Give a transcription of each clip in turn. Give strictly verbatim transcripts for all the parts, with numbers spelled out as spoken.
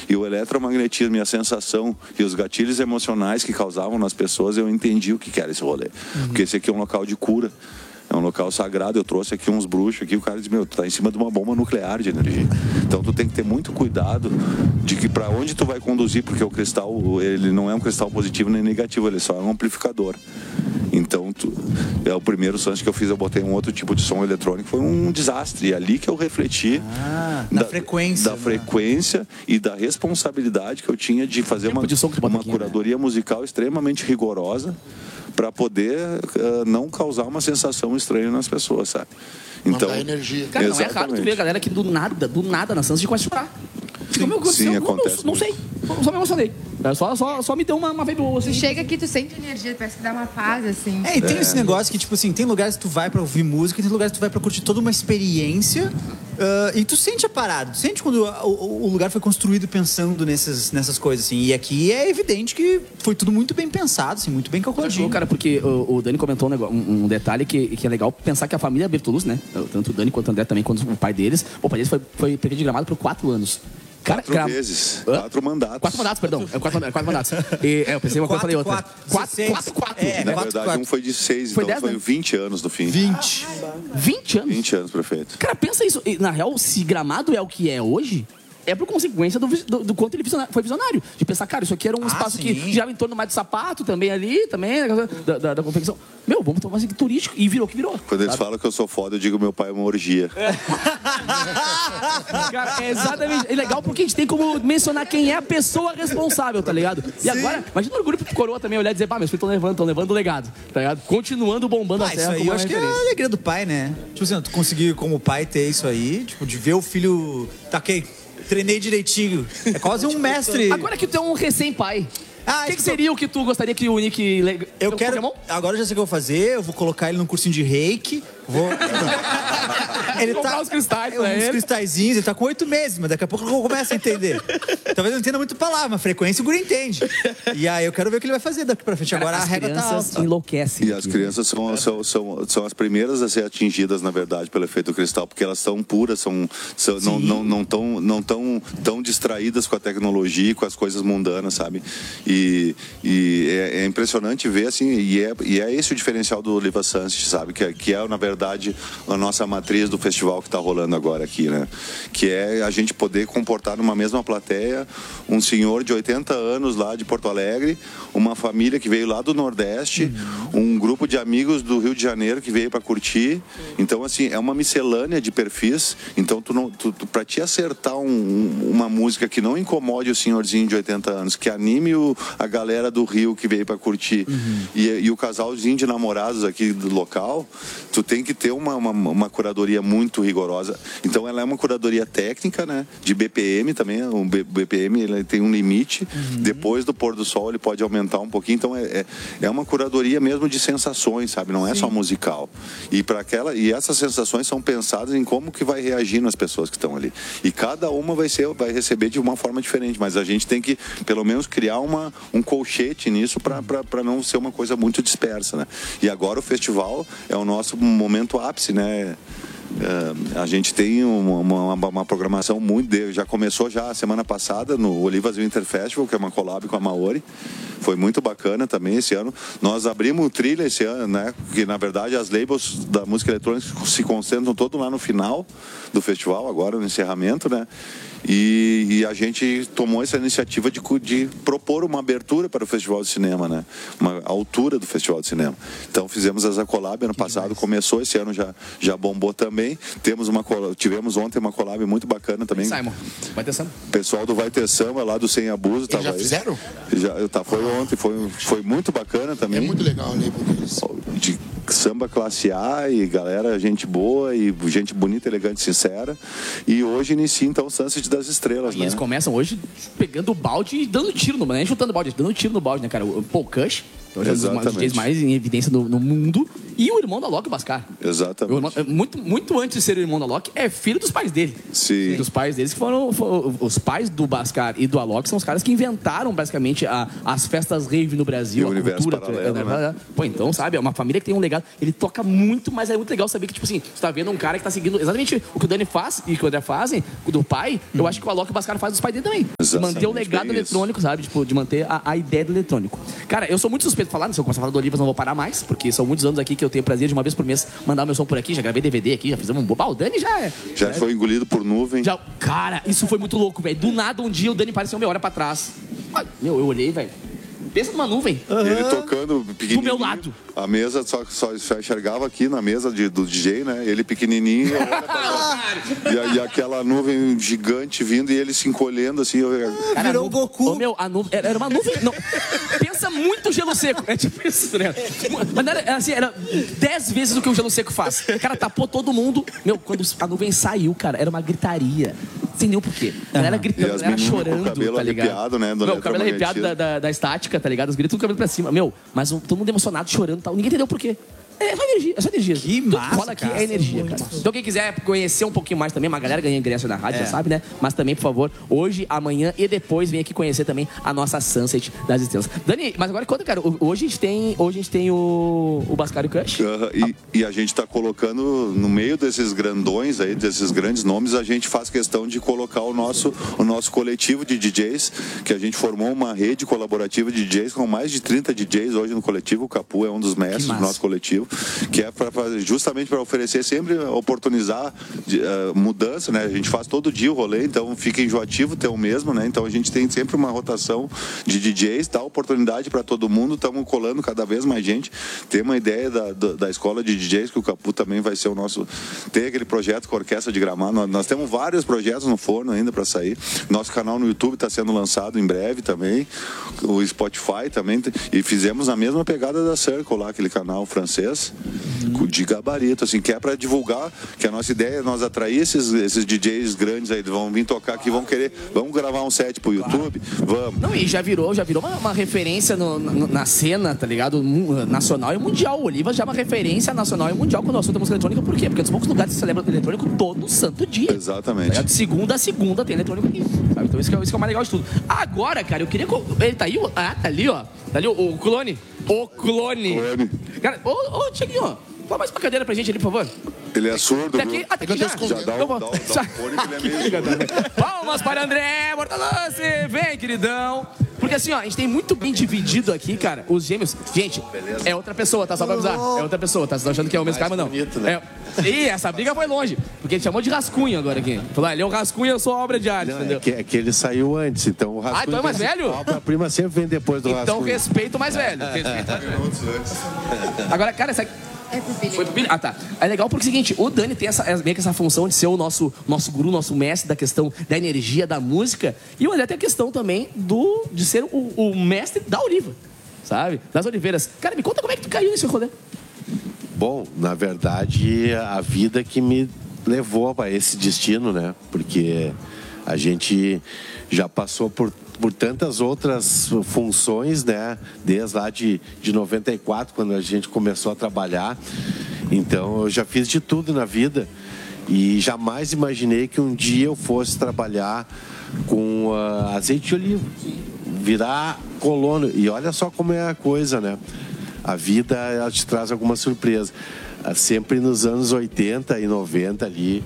E o eletromagnetismo e a sensação e os gatilhos emocionais que causavam nas pessoas, eu entendi o que que era esse rolê. Uhum. Porque esse aqui é um local de cura. É um local sagrado. Eu trouxe aqui uns bruxos aqui, o cara diz, meu, tu tá em cima de uma bomba nuclear de energia. Então tu tem que ter muito cuidado de que para onde tu vai conduzir, porque o cristal, ele não é um cristal positivo nem negativo, ele só é um amplificador. Então, tu, é o primeiro sunset que eu fiz, eu botei um outro tipo de som eletrônico, foi um desastre. E é ali que eu refleti ah, da, da frequência, da né? frequência e da responsabilidade que eu tinha de fazer uma, uma aqui, curadoria né? musical extremamente rigorosa, para poder uh, não causar uma sensação estranha nas pessoas, sabe? Então, mandar energia. Cara, não é raro tu ver a galera que do nada, do nada, na Sunset começa a chorar. Sim, Como sim, eu, acontece. Não, não sei, só me emocionei. Só, só, só me deu uma, uma vibe boa, assim. Tu chega aqui, tu sente energia, parece que dá uma paz, assim. É, e tem É. esse negócio que, tipo assim, tem lugares que tu vai pra ouvir música, e tem lugares que tu vai pra curtir toda uma experiência, uh, e tu sente a parada, tu sente quando o, o lugar foi construído pensando nessas, nessas coisas, assim. E aqui é evidente que foi tudo muito bem pensado, assim, muito bem calculadinho. Cara, porque o, o Dani comentou um, negócio, um, um detalhe que, que é legal pensar que a família Bertolucci, né? Tanto o Dani quanto o André também, quanto o pai deles, o pai deles foi, foi prefeito de Gramado por quatro anos. Cara, quatro gra... vezes, Hã? quatro mandatos. Quatro mandatos, perdão. É quatro, quatro mandatos. E, é, eu pensei uma coisa, falei outra. Quatro, quatro, quatro, quatro. É, Na quatro, verdade, quatro. um foi de seis, Foi então dez, foi né? vinte anos no fim. vinte. vinte anos? vinte anos, prefeito. Cara, pensa isso. Na real, se Gramado é o que é hoje, é por consequência do, do, do quanto ele visionário, foi visionário. De pensar, cara, isso aqui era um Ah, espaço sim. que girava em torno mais de sapato também ali, também, da, da, da confecção. Meu, vamos tomar assim, turístico. E virou o que virou. Quando eles sabe? falam que eu sou foda, eu digo meu pai é uma orgia. Cara, é exatamente. É legal porque a gente tem como mencionar quem é a pessoa responsável, tá ligado? E Sim. agora, imagina o orgulho pro coroa também olhar e dizer, pá, meus filhos estão levando, estão levando o legado, tá ligado? Continuando bombando Ah, a isso terra aí como eu uma acho que é a referência. alegria do pai, né? Tipo assim, tu conseguir como pai ter isso aí, tipo, de ver o filho... Tá, ok, treinei direitinho. É quase um mestre... Agora que tu é um recém-pai, Ah, o que, isso que que eu- seria o que tu gostaria que o Nick... le- Eu um quero. Pokémon? Agora eu já sei o que eu vou fazer. Eu vou colocar ele num cursinho de reiki. Vou. Ele Comprar tá. os cristais pra uns ele. cristalzinhos, ele tá com oito meses, mas daqui a pouco eu começo a entender. Talvez eu não entenda muito palavra, mas frequência o guri entende. E aí eu quero ver o que ele vai fazer daqui pra frente. Cara, Agora a as regra tá crianças alta. enlouquecem. E as aqui, crianças são, são, são, são as primeiras a ser atingidas, na verdade, pelo efeito cristal, porque elas são puras, são, são, não, não, não tão, não tão, tão distraídas com a tecnologia e com as coisas mundanas, sabe? E, e é, é impressionante ver, assim, e é, e é esse o diferencial do Oliva Sunset, sabe? Que é, que é, na verdade, a nossa matriz do festival que está rolando agora aqui, né? Que é a gente poder comportar numa mesma plateia um senhor de oitenta anos lá de Porto Alegre, uma família que veio lá do Nordeste, um grupo de amigos do Rio de Janeiro que veio para curtir. Então, assim, é uma miscelânea de perfis. Então, tu não, tu, tu, para te acertar um, um, uma música que não incomode o senhorzinho de oitenta anos, que anime o, a galera do Rio que veio para curtir, uhum. e, e o casalzinho de namorados aqui do local, tu tem que ter uma, uma, uma curadoria muito rigorosa. Então, ela é uma curadoria técnica, né? De B P M também. O B P M ele tem um limite. Uhum. Depois do pôr do sol, ele pode aumentar um pouquinho. Então, é, é, é uma curadoria mesmo de sensações, sabe? Não é Sim. só musical. E para aquela e essas sensações são pensadas em como que vai reagir nas pessoas que estão ali. E cada uma vai ser, vai receber de uma forma diferente. Mas a gente tem que, pelo menos, criar uma, um colchete nisso para não ser uma coisa muito dispersa, né? E agora o festival é o nosso momento ápice, né? Uh, a gente tem uma, uma, uma programação muito... De, já começou já a semana passada no Olivas Winter Festival, que é uma collab com a Maori. Foi muito bacana também esse ano. Nós abrimos o trilha esse ano, né? Que na verdade as labels da música eletrônica se concentram todo lá no final do festival, agora no encerramento, né? E, e a gente tomou essa iniciativa de, de propor uma abertura para o Festival de Cinema, né? Uma altura do Festival de Cinema. Então fizemos essa collab ano passado, começou esse ano, já, já bombou também. Temos uma, tivemos ontem uma collab muito bacana também. Simon, vai ter samba. Pessoal do Vai Ter Samba, lá do Sem Abuso. Eles já aí. Fizeram? Já, tá, foi ontem, foi, foi muito bacana também. É muito legal ali deles. De samba classe A e galera, gente boa e gente bonita, elegante, sincera. E hoje inicia então o Sunset das Estrelas, e né? Eles começam hoje pegando o balde e dando tiro no balde, nem chutando o balde, dando tiro no balde, né, cara? O Paul Kush, Hoje é um dos D Js mais em evidência no, no mundo. E o irmão da Alok, o Bhaskar. Exatamente. O irmão, muito, muito antes de ser o irmão da Alok, é filho dos pais dele. Sim. Dos pais deles que foram, foram... Os pais do Bhaskar e do Alok são os caras que inventaram, basicamente, a, as festas rave no Brasil. E o a universo cultura. paralelo, né? Pô, então, sabe? É uma família que tem um legado. Ele toca muito, mas é muito legal saber que, tipo assim, você tá vendo um cara que tá seguindo exatamente o que o Dani faz e o que o André fazem, do pai. Hum. Eu acho que o Alok e o Bhaskar faz dos pais dele também. Exatamente. Manter o legado eletrônico, sabe? Tipo, de manter a, a ideia do eletrônico. Cara, eu sou muito suspeito de falar, se eu começar a falar do Olivas, não vou parar mais, porque são muitos anos aqui que eu tenho prazer de uma vez por mês mandar meu som por aqui, já gravei D V D aqui, já fizemos um bobo. O Dani já é. Já, já foi engolido por nuvem. Já, cara, isso foi muito louco, velho. Do nada, um dia o Dani pareceu meia hora pra trás. Meu, eu olhei, velho. Pensa numa nuvem. Uhum. Ele tocando pequenininho. Do meu lado. A mesa só, só, só enxergava aqui na mesa de, do D J, né? Ele pequenininho. e, e aquela nuvem gigante vindo e ele se encolhendo assim. Eu... Cara, virou o Goku. Ô, meu, a nuvem, era uma nuvem... Não, pensa muito gelo seco. É tipo isso, né? Mas não era, assim, era dez vezes o que o gelo seco faz. O cara tapou todo mundo. Meu, quando a nuvem saiu, cara, era uma gritaria. Sem nenhum porquê. A galera gritando, a galera chorando, com o cabelo tá ligado? Arrepiado, né? Meu, o cabelo arrepiado da, da, da estática, tá ligado? Os gritos, tudo cabelo pra cima. Meu, mas um, todo mundo emocionado, chorando e tal. Ninguém entendeu por quê. É só energia, é só energia. Que Tudo massa, rola aqui cara, é energia, cara. Então quem quiser conhecer um pouquinho mais também, uma galera ganha ingresso na rádio, é. já sabe, né? Mas também, por favor, hoje, amanhã e depois vem aqui conhecer também a nossa Sunset das Estrelas. Dani, mas agora conta, cara, hoje a gente tem, hoje a gente tem o, o Bhaskar e o Kush. Uh, e, e a gente tá colocando no meio desses grandões aí, desses grandes nomes, a gente faz questão de colocar o nosso, o nosso coletivo de D Js, que a gente formou uma rede colaborativa de D Js com mais de trinta D Js hoje no coletivo. O Capu é um dos mestres do nosso coletivo, que é pra fazer, justamente para oferecer sempre, oportunizar de, uh, mudança, né? A gente faz todo dia o rolê, então fica enjoativo ter o mesmo, né? Então a gente tem sempre uma rotação de D Js, dá oportunidade para todo mundo, estamos colando cada vez mais gente. Tem uma ideia da, da, da escola de D Js, que o Capu também vai ser o nosso... Tem aquele projeto com a Orquestra de Gramado, nós, nós temos vários projetos no forno ainda para sair. Nosso canal no YouTube está sendo lançado em breve também, o Spotify também, e fizemos a mesma pegada da Circle lá, aquele canal francês, de gabarito, assim, que é para divulgar, que a nossa ideia é nós atrair esses, esses D Js grandes aí, vão vir tocar aqui, vão querer, vamos gravar um set pro YouTube, vamos. Não, e já virou, já virou uma, uma referência no, na, na cena, tá ligado? Nacional e mundial. O Olivas já é uma referência nacional e mundial quando o assunto é música eletrônica, por quê? Porque é dos poucos lugares que celebram eletrônico todo santo dia. Exatamente. Tá de segunda a segunda tem eletrônico aqui, sabe? Então isso que, é, isso que é o mais legal de tudo. Agora, cara, eu queria... Ele tá aí? Ah, tá ali, ó. Tá ali o, o clone. O clone. Clone. Cara, ô, ô, Tiaguinho, dá mais uma cadeira pra gente ali, por favor. Ele é surdo, Daqui, ah, daqui já. já dá um, dá um, dá um fone que ele é mesmo. Palmas para André Bortolance. Vem, queridão. Porque assim, ó, a gente tem muito bem dividido aqui, cara, os gêmeos. Gente, é outra pessoa, tá? Só pra avisar. É outra pessoa, tá? Vocês estão achando que é o mesmo cara, mas não. Bonito, né? É... Ih, essa briga foi longe. Porque ele chamou de rascunho agora aqui. Falou, ah, ele é o rascunho, eu sou a obra de arte, Não, entendeu? é, que, é que ele saiu antes, então o rascunho... Ah, então é mais velho? A obra-prima sempre vem depois do Então rascunho. respeito o mais velho. Respeito. Agora, cara, essa... É pro Billy. Foi pro Billy? Ah, tá. É legal porque é o seguinte, o Dani tem essa, meio que essa função de ser o nosso, nosso guru, nosso mestre da questão da energia, da música. E o André tem a questão também do, de ser o, o mestre da Oliva, sabe? Das Oliveiras. Cara, me conta como é que tu caiu nesse rolê. Bom, na verdade, a vida que me levou para esse destino, né? Porque a gente já passou por, por tantas outras funções, né? Desde lá de, de noventa e quatro, quando a gente começou a trabalhar. Então, eu já fiz de tudo na vida e jamais imaginei que um dia eu fosse trabalhar com uh, azeite de oliva, virar colono. E olha só como é a coisa, né? A vida, ela te traz alguma surpresa. Sempre nos anos oitenta e noventa ali,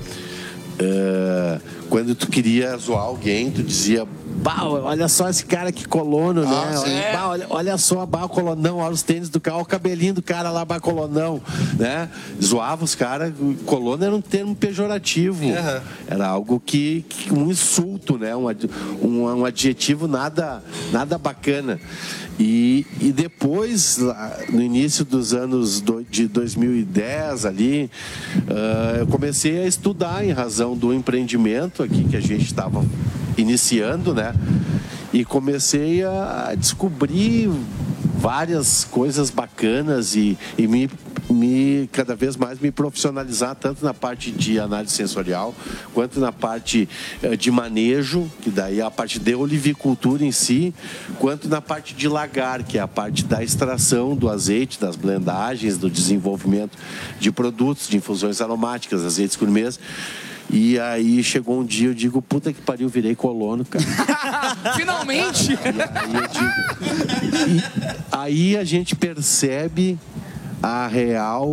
uh, quando tu queria zoar alguém, tu dizia, bah, olha só esse cara que colono, né? Ah, Olha, bah, olha, olha só, bah, colonão, olha os tênis do cara, olha o cabelinho do cara lá, bah, colonão, né? Zoava os caras, colono era um termo pejorativo, uhum. Era algo que, que um insulto, né? Um, um, um adjetivo nada, nada bacana. E, e depois, no início dos anos do, de dois mil e dez ali, uh, eu comecei a estudar em razão do empreendimento aqui que a gente estava iniciando, né? E comecei a descobrir várias coisas bacanas e, e me me cada vez mais me profissionalizar tanto na parte de análise sensorial quanto na parte uh, de manejo, que daí é a parte de olivicultura em si, quanto na parte de lagar, que é a parte da extração do azeite, das blendagens, do desenvolvimento de produtos, de infusões aromáticas, azeites gourmets. E aí chegou um dia, eu digo, puta que pariu, virei colono, cara. Finalmente! E aí, eu digo, e aí a gente percebe a real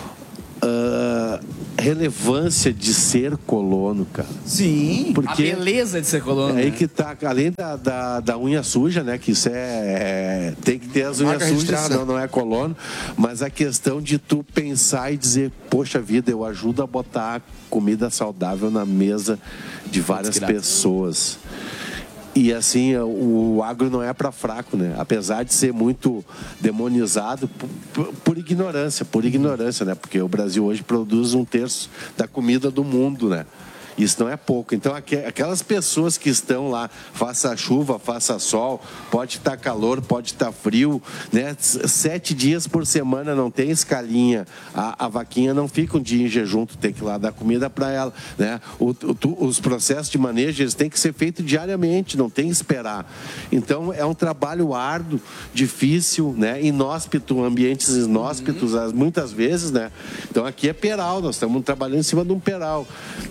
uh, relevância de ser colono, cara. Sim. Porque a beleza de ser colono. É aí né? que tá, além da, da, da unha suja, né? Que isso é, é tem que ter as unhas Marca sujas, registrada. senão não é colono. Mas a questão de tu pensar e dizer, poxa vida, eu ajudo a botar comida saudável na mesa de várias pessoas. E assim, o agro não é para fraco, né? Apesar de ser muito demonizado por, por, por ignorância, por ignorância, né? Porque o Brasil hoje produz um terço da comida do mundo, né? Isso não é pouco. Então, aquelas pessoas que estão lá, faça chuva, faça sol, pode estar calor, pode estar frio, né? Sete dias por semana não tem escalinha. A, a vaquinha não fica um dia em jejum, tu tem que ir lá dar comida para ela, né? O, o, tu, os processos de manejo, eles têm que ser feitos diariamente, não tem que esperar. Então, é um trabalho árduo, difícil, né? Inóspito, ambientes inóspitos, uhum. muitas vezes, né? Então, aqui é peral, nós estamos trabalhando em cima de um peral.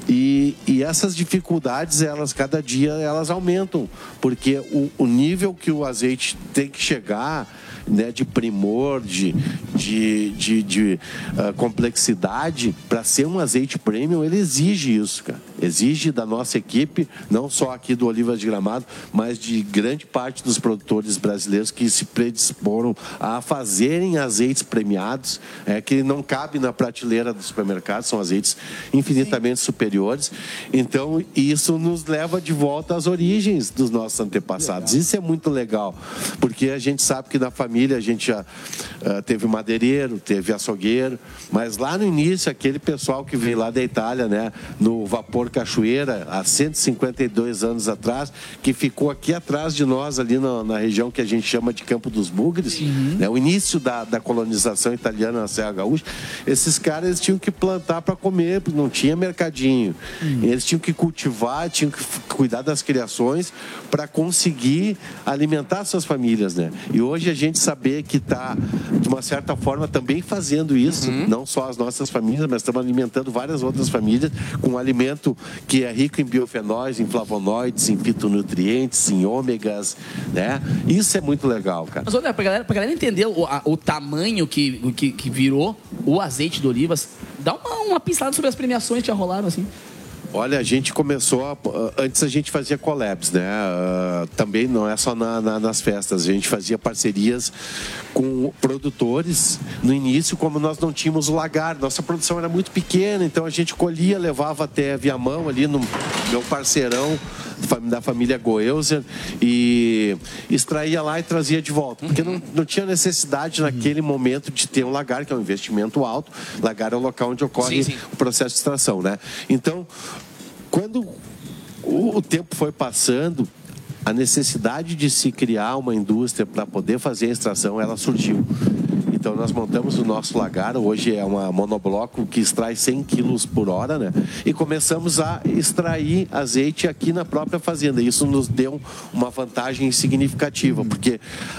E E essas dificuldades, elas cada dia elas aumentam, porque o, o nível que o azeite tem que chegar, né, de primor, de, de, de, de uh, complexidade, para ser um azeite premium, ele exige isso, cara. Exige da nossa equipe, não só aqui do Olivas de Gramado, mas de grande parte dos produtores brasileiros que se predisporam a fazerem azeites premiados, é, que não cabe na prateleira do supermercado, são azeites infinitamente Sim. superiores. Então, isso nos leva de volta às origens dos nossos antepassados. Legal. Isso é muito legal, porque a gente sabe que na família a gente já uh, teve madeireiro, teve açougueiro, mas lá no início, aquele pessoal que veio lá da Itália, né, no vapor Cachoeira, há cento e cinquenta e dois anos atrás, que ficou aqui atrás de nós, ali na, na região que a gente chama de Campo dos Bugres, uhum. né, o início da, da colonização italiana na Serra Gaúcha, esses caras eles tinham que plantar para comer, porque não tinha mercadinho. Uhum. Eles tinham que cultivar, tinham que cuidar das criações para conseguir alimentar suas famílias, né? E hoje a gente saber que está, de uma certa forma, também fazendo isso, uhum. não só as nossas famílias, mas estamos alimentando várias outras famílias com um alimento que é rico em biofenóis, em flavonoides, em fitonutrientes, em ômegas, né? Isso é muito legal, cara. Mas olha, pra galera, pra galera entender o, a, o tamanho que, que, que virou o azeite de olivas, dá uma, uma pincelada sobre as premiações que já rolaram, assim. Olha, a gente começou, a, antes a gente fazia collabs, né? Uh, também não é só na, na, nas festas, a gente fazia parcerias com produtores. No início, como nós não tínhamos o lagar, nossa produção era muito pequena, então a gente colhia, levava até Viamão, ali no meu parceirão da família Goelzer, e extraía lá e trazia de volta, porque não, não tinha necessidade naquele momento de ter um lagar, que é um investimento alto. Lagar é o local onde ocorre sim, sim. o processo de extração, né? Então, quando o tempo foi passando, a necessidade de se criar uma indústria para poder fazer a extração, ela surgiu. Então, nós montamos o nosso lagar, hoje é uma monobloco que extrai cem quilos por hora, né? E começamos a extrair azeite aqui na própria fazenda. Isso nos deu uma vantagem significativa, porque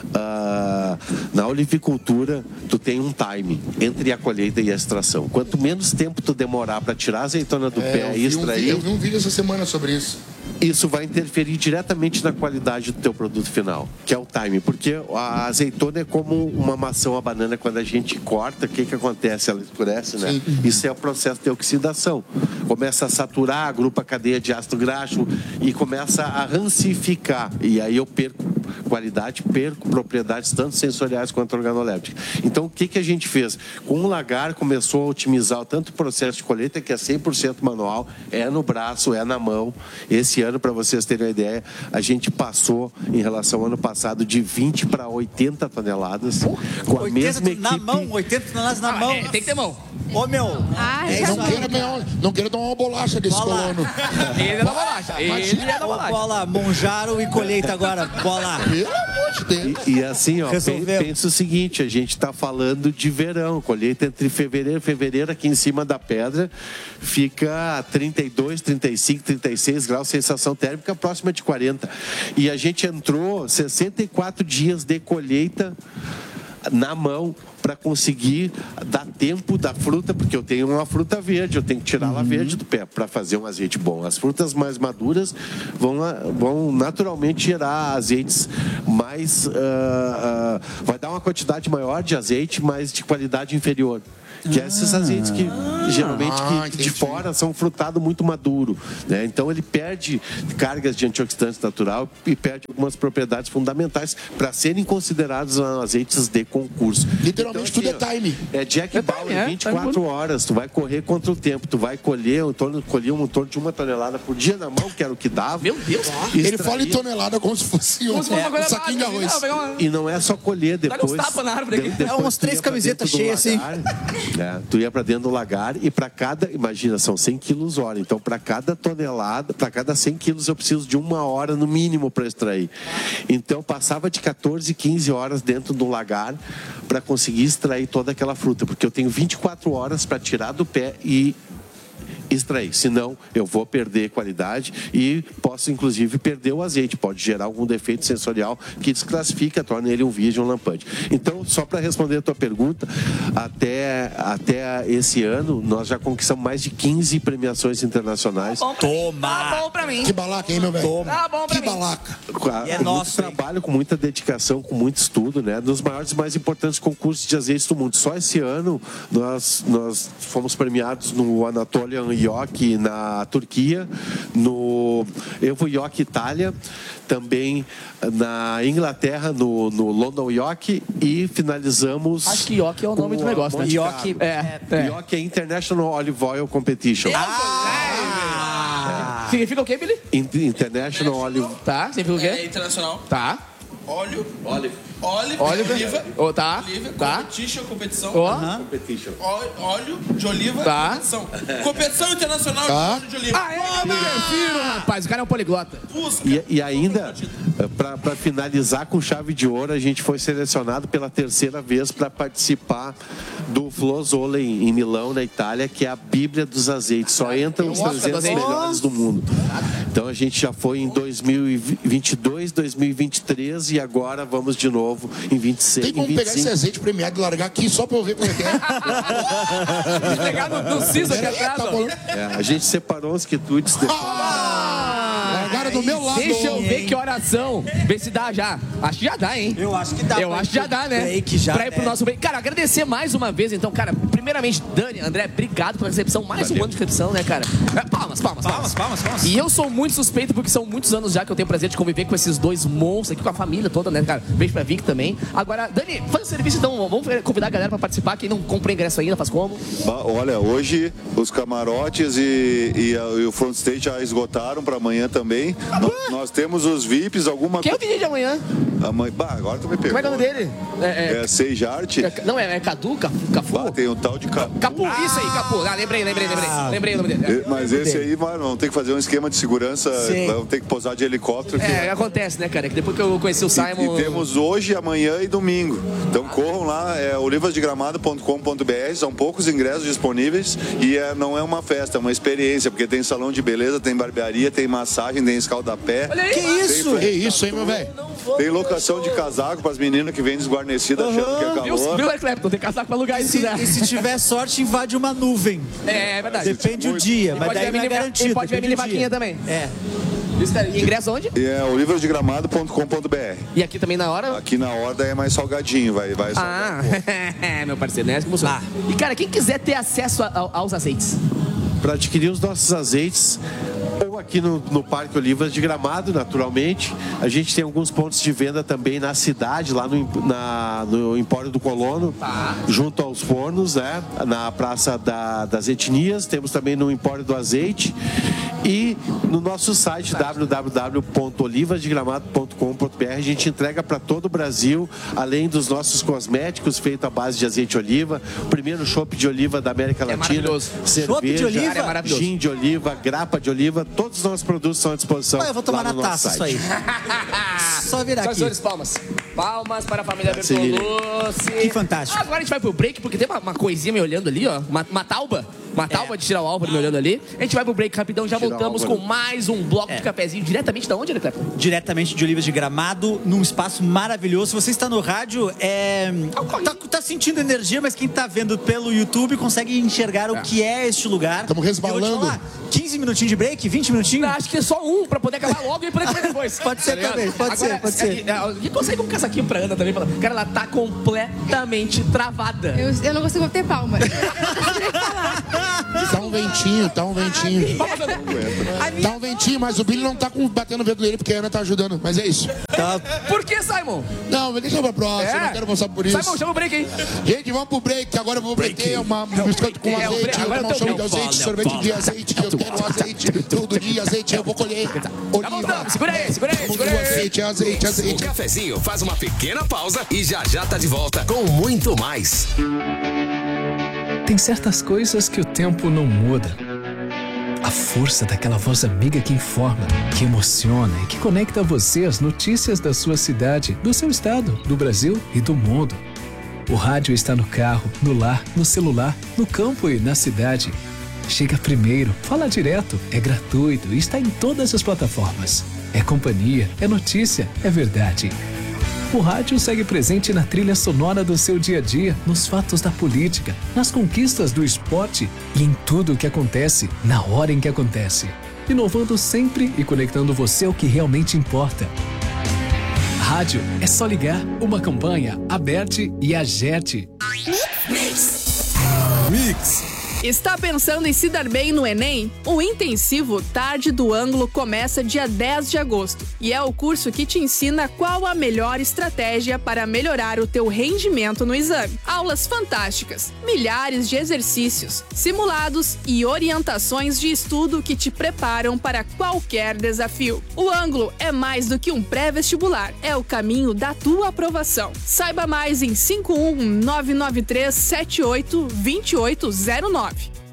uh, na olivicultura, tu tem um time entre a colheita e a extração. Quanto menos tempo tu demorar para tirar a azeitona do é, pé e extrair... Um, eu vi um vídeo essa semana sobre isso. Isso vai interferir diretamente na qualidade do teu produto final, que é o time, porque a azeitona é como uma maçã ou a banana, quando a gente corta, o que que acontece? Ela escurece, né? Sim. Isso é o processo de oxidação. Começa a saturar, agrupa a cadeia de ácido graxo e começa a rancificar. E aí eu perco qualidade, perco propriedades tanto sensoriais quanto organolépticas. Então, o que que a gente fez? Com o lagar, começou a otimizar tanto o processo de colheita, que é cem por cento manual, é no braço, é na mão. Esse ano, para vocês terem uma ideia, a gente passou, em relação ao ano passado, de vinte para oitenta toneladas, com a mesma equipe... Na mão, oitenta toneladas na ah, mão. É, tem que ter mão. Ô, meu, ah, é não, quero ganhar, não quero tomar uma bolacha desse bola. Colono. Ele é da bolacha. Ele é da bolacha. Bola, Monjaro e colheita agora. Bola. Pelo amor de Deus. E, e assim, ó, Resolveu. pensa o seguinte, a gente está falando de verão, colheita entre fevereiro e fevereiro, aqui em cima da pedra, fica trinta e dois, trinta e cinco, trinta e seis graus, sensação térmica próxima de quarenta. E a gente entrou sessenta e quatro dias de colheita na mão para conseguir dar tempo da fruta, porque eu tenho uma fruta verde, eu tenho que tirar ela Uhum. verde do pé para fazer um azeite bom. As frutas mais maduras vão, vão naturalmente gerar azeites mais... Uh, uh, vai dar uma quantidade maior de azeite, mas de qualidade inferior. Que é esses azeites que geralmente Ah, que de fora são frutado muito maduro, né? Então ele perde cargas de antioxidantes natural e perde algumas propriedades fundamentais para serem considerados azeites de concurso. Literalmente Então, tudo é time. É Jack É Bauer, time, é, vinte e quatro horas, tu vai correr contra o tempo, tu vai colher um torno, colher um torno de uma tonelada por dia na mão, que era o que dava. Meu Deus. Ele extrair- fala em tonelada como se fosse um, Como se fosse uma um coisa saquinho de básica, arroz. assim, não, pegar uma- E não é só colher Dá uns depois. tapas na árvore aqui. de- depois É umas tu três ia pra camisetas dentro do cheias, assim. lagar, né? Tu ia para dentro do lagar e para cada, imagina, são cem quilos hora. Então, para cada tonelada, para cada cem quilos, eu preciso de uma hora no mínimo para extrair. Então, passava de quatorze, quinze horas dentro do lagar para conseguir extrair toda aquela fruta, porque eu tenho vinte e quatro horas para tirar do pé e extrair, senão eu vou perder qualidade e posso inclusive perder o azeite, pode gerar algum defeito sensorial que desclassifica, torna ele um virgem ou lampante. Então, só para responder a tua pergunta, até, até esse ano nós já conquistamos mais de quinze premiações internacionais. Tá bom pra mim. Tá bom pra mim. Que balaca, hein, meu velho? Tá bom pra Que mim. balaca. Com, a- E é com nosso, muito trabalho, com muita dedicação, com muito estudo, né? Nos maiores e mais importantes concursos de azeites do mundo. Só esse ano nós, nós fomos premiados no Anatolian Yoki na Turquia, no Evo Yoki Itália, também na Inglaterra, no, no London Yoki, e finalizamos... Acho que Yoki é o nome com do negócio, a né? Monte Yoki- Carlo. É, é. Yoki é International Olive Oil Competition. Ah! Significa o quê, Billy? In- International Olive... Tá, significa o É quê? internacional. Tá. Óleo. Óleo. Óleo. Olive. Oliva. Ó, tá. Oliva. Tá. Competition, competição. Ó. Competition. Óleo, óleo de oliva. Tá. Competição. Competição internacional Tá. de óleo de oliva. Ah, é, eu me refiro, rapaz. O cara é um poliglota. Busca. E, e ainda, para finalizar com chave de ouro, a gente foi selecionado pela terceira vez para participar do Flosole em Milão, na Itália, que é a Bíblia dos azeites. Só entram os Oscar do trezentos azeite. melhores do mundo. Então a gente já foi em dois mil e vinte e dois, dois mil e vinte e três e agora vamos de novo em vinte e seis, Tem em como pegar vinte e cinco. esse azeite premiado e largar aqui só pra eu ver como é que é? Pegar no, no siso aqui É, atrás, tá ó. bom. É, a gente separou os quitutes depois. Largaram do meu lado. Deixa eu ver que oração. Vê se dá já. Acho que já dá, hein? Eu acho que dá. Eu pra acho ir que já pro dá, né? break, já pra ir pro deve. nosso break. Cara, agradecer mais uma vez, então, cara. Primeiramente, Dani, André, obrigado pela recepção. Mais um ano de recepção, né, cara? É, Palmas, palmas, palmas. Palmas, palmas, palmas. E eu sou muito suspeito porque são muitos anos já que eu tenho o prazer de conviver com esses dois monstros aqui, com a família toda, né, cara? Beijo pra Vic também. Agora, Dani, faz o serviço então. Vamos convidar a galera pra participar. Quem não compra ingresso ainda, faz como? Ba- Olha, hoje os camarotes e, e, a- e o front stage já esgotaram para amanhã também. No- nós temos os V I Ps, alguma Quem é o vídeo de amanhã? Amanhã... Bah, agora tu me Como é que é o pegou. nome dele? É, é, É Seijarte. é- não, é, é Cadu? Cafu? Cafu? Bah, tem um tal de Capu. Capu, isso aí, Capu. Ah, lembrei, lembrei, lembrei. Lembrei o nome dele. E- Mas esse aí, mano, vamos ter que fazer um esquema de segurança. Sim. Vamos ter que posar de helicóptero. que- É, acontece, né, cara? Que depois que eu conheci o E, Simon. e temos hoje, amanhã e domingo. Então corram lá, é olivas de gramado ponto com ponto b r, são poucos ingressos disponíveis e é, não é uma festa, é uma experiência, porque tem salão de beleza, tem barbearia, tem massagem, tem escaldapé. Olha aí. Que isso? Que isso, hein, meu velho? Tem locação de casaco para as meninas que vêm desguarnecidas achando que é Viu, calor. viu, Eric Clapton? Tem casaco pra alugar E isso, se, né? e se tiver sorte, invade uma nuvem. É, é verdade. Depende do muito. dia, E mas pode daí ver a não é mini- garantido. e pode ver a depende mini do dia. vaquinha também. É. Isso, cara. E ingresso onde? E é olivas de gramado ponto com ponto b r. E aqui também na hora? Aqui na horda é mais salgadinho, vai, vai Ah, salgar. meu parceiro, né? Assim que funciona. Ah. E, cara, quem quiser ter acesso a- a- aos azeites? Para adquirir os nossos azeites, ou aqui no, no Parque Olivas de Gramado, naturalmente. A gente tem alguns pontos de venda também na cidade, lá no, Emp- na, no Empório do Colono, junto aos fornos, né? Na Praça da- das Etnias. Temos também no Empório do Azeite. E no nosso site w w w ponto olivas de gramado ponto com ponto b r a gente entrega para todo o Brasil, além dos nossos cosméticos feitos à base de azeite de oliva, o primeiro chopp de oliva da América Latina, maravilhoso. Chopp de cerveja, oliva? Cara, é maravilhoso. gin de oliva, grapa de oliva, todo Todos os nossos produtos estão à disposição. Ah, eu vou tomar lá no na nosso taça site. isso aí. Só virar Só aqui. senhores, palmas. Palmas para a família Bertolucci. Que fantástico. Agora a gente vai pro break, porque tem uma, uma coisinha me olhando ali, ó. Uma, uma tauba. Uma tauba É. de tirar o Álvaro me olhando ali. A gente vai pro break rapidão, já Tirar o voltamos Álvaro. com mais um bloco É. de cafezinho. Diretamente da onde, né, Cleber? Diretamente de Olivas de Gramado, num espaço maravilhoso. Se você está no rádio, é... tá, tá sentindo energia, mas quem tá vendo pelo YouTube consegue enxergar o que é este lugar. Tamo resbalando. Eu vou te falar, quinze minutinhos de break, vinte minutinhos? Acho que é só um, pra poder acabar logo e poder comer depois. Pode ser ligado? também, pode ser, pode ser. é, é, E consegue um casaquinho pra Ana também. Fala, cara, ela tá completamente travada. Eu, eu não consigo bater palma. Tá um ventinho, tá um ventinho. Tá um ventinho, mas o Billy não tá com, batendo o vento dele porque a Ana tá ajudando. Mas é isso. Tá. Por que, Simon? Não, mas deixa pra próxima, eu não quero passar por isso. Simon, chama o break aí. Gente, vamos pro break, que agora eu vou meter uma um biscoito com É, o break, azeite. Eu agora tomo um eu tô chão de bem. azeite, sorvete de azeite. Eu quero azeite, todo dia azeite. Eu vou colher Tá oliva. voltando, segura aí, segura aí, segura Tudo aí. azeite, azeite, O azeite. cafezinho faz uma pequena pausa e já já tá de volta com muito mais. Tem certas coisas que o tempo não muda. A força daquela voz amiga que informa, que emociona e que conecta você às notícias da sua cidade, do seu estado, do Brasil e do mundo. O rádio está no carro, no lar, no celular, no campo e na cidade. Chega primeiro, fala direto, é gratuito e está em todas as plataformas. É companhia, é notícia, é verdade. O rádio segue presente na trilha sonora do seu dia a dia, nos fatos da política, nas conquistas do esporte e em tudo o que acontece, na hora em que acontece. Inovando sempre e conectando você ao que realmente importa. Rádio é só ligar, uma campanha, Aberte e Agerte. Está pensando em se dar bem no Enem? O intensivo Tarde do Ângulo começa dia dez de agosto e é o curso que te ensina qual a melhor estratégia para melhorar o teu rendimento no exame. Aulas fantásticas, milhares de exercícios, simulados e orientações de estudo que te preparam para qualquer desafio. O Ângulo é mais do que um pré-vestibular, é o caminho da tua aprovação. Saiba mais em cinco um nove nove três sete oito dois oito zero nove.